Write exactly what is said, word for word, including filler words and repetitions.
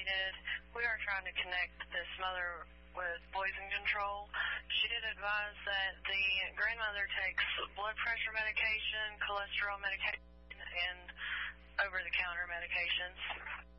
needed. We are trying to connect this mother with poison control. She did advise that the grandmother takes blood pressure medication, cholesterol medication, and over-the-counter medications.